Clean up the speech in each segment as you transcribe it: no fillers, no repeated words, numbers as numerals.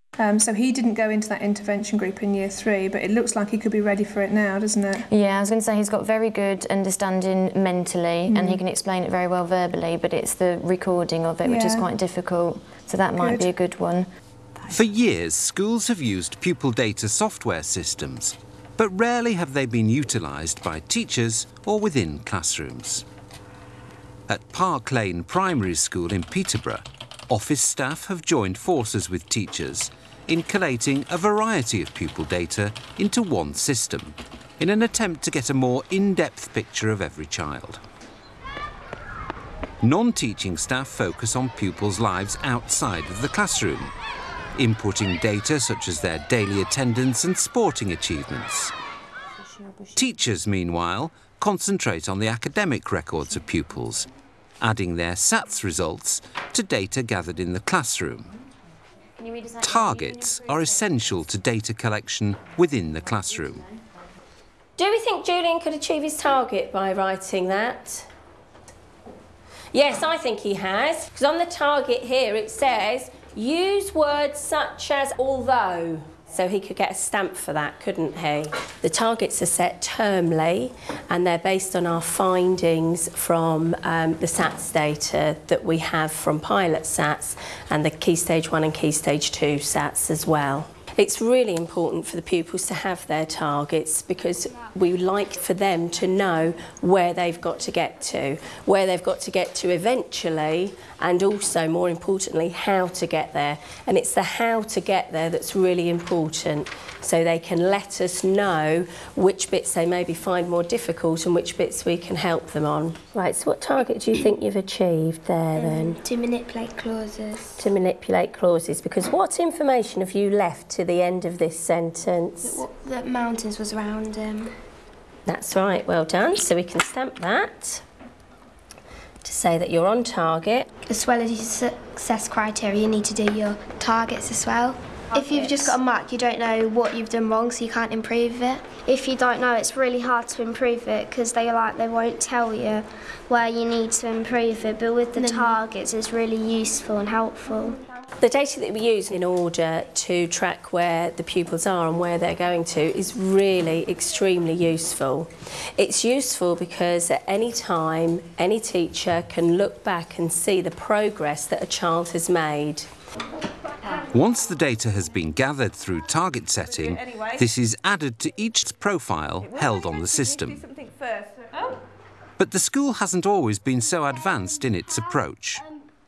So he didn't go into that intervention group in year 3, but it looks like he could be ready for it now, doesn't it? Yeah, I was going to say he's got very good understanding mentally and he can explain it very well verbally, but it's the recording of it which is quite difficult, so that might be a good one. For years, schools have used pupil data software systems, but rarely have they been utilised by teachers or within classrooms. At Park Lane Primary School in Peterborough, office staff have joined forces with teachers in collating a variety of pupil data into one system, in an attempt to get a more in-depth picture of every child. Non-teaching staff focus on pupils' lives outside of the classroom, inputting data such as their daily attendance and sporting achievements. Teachers, meanwhile, concentrate on the academic records of pupils, adding their SATs results to data gathered in the classroom. Targets are essential to data collection within the classroom. Do we think Julian could achieve his target by writing that? Yes, I think he has, because on the target here it says, use words such as although. So he could get a stamp for that, couldn't he? The targets are set termly and they're based on our findings from the SATs data that we have from pilot SATs and the Key Stage 1 and Key Stage 2 SATs as well. It's really important for the pupils to have their targets because we like for them to know where they've got to get to, eventually, and also, more importantly, how to get there. And it's the how to get there that's really important, so they can let us know which bits they maybe find more difficult and which bits we can help them on. Right, so what target do you think you've achieved there then? To manipulate clauses. To manipulate clauses, because what information have you left to the end of this sentence? That mountains was around him. That's right, well done. So we can stamp that to say that you're on target. As well as your success criteria, you need to do your targets as well. If you've just got a mark, you don't know what you've done wrong, so you can't improve it. If you don't know, it's really hard to improve it because they won't tell you where you need to improve it. But with the targets, it's really useful and helpful. The data that we use in order to track where the pupils are and where they're going to is really extremely useful. It's useful because at any time, any teacher can look back and see the progress that a child has made. Once the data has been gathered through target setting, this is added to each profile held on the system. But the school hasn't always been so advanced in its approach.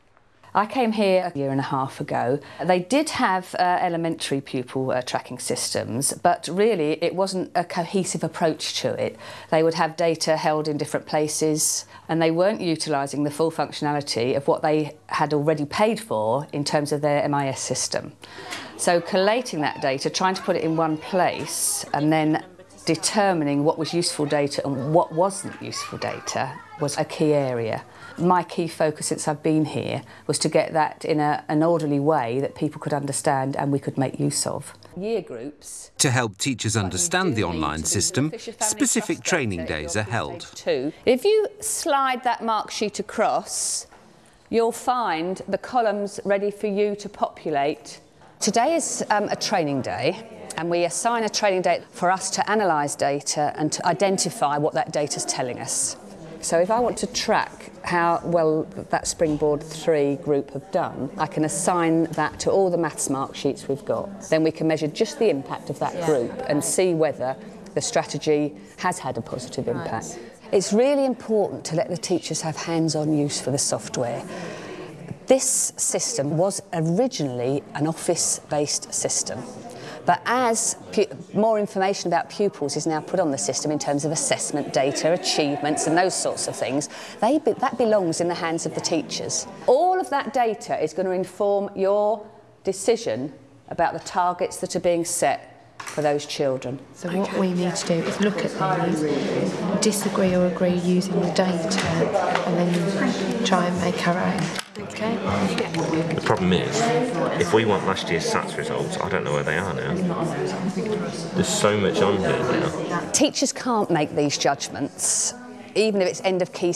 I came here a year and a half ago. They did have elementary pupil tracking systems, but really it wasn't a cohesive approach to it. They would have data held in different places and they weren't utilising the full functionality of what they had already paid for in terms of their MIS system. So collating that data, trying to put it in one place and then determining what was useful data and what wasn't useful data was a key area. My key focus since I've been here was to get that in an orderly way that people could understand and we could make use of. Year groups. To help teachers understand the online system, specific training days are held. If you slide that mark sheet across, you'll find the columns ready for you to populate. Today is a training day. And we assign a training date for us to analyse data and to identify what that data is telling us. So if I want to track how well that Springboard 3 group have done, I can assign that to all the maths mark sheets we've got. Then we can measure just the impact of that group and see whether the strategy has had a positive impact. It's really important to let the teachers have hands-on use for the software. This system was originally an office-based system. But as more information about pupils is now put on the system in terms of assessment data, achievements and those sorts of things, that belongs in the hands of the teachers. All of that data is going to inform your decision about the targets that are being set for those children. So what we need to do is look at these, disagree or agree using the data and then try and make our own. Okay. The problem is, if we want last year's SATs results, I don't know where they are now. There's so much on here now. Teachers can't make these judgments, even if it's end of key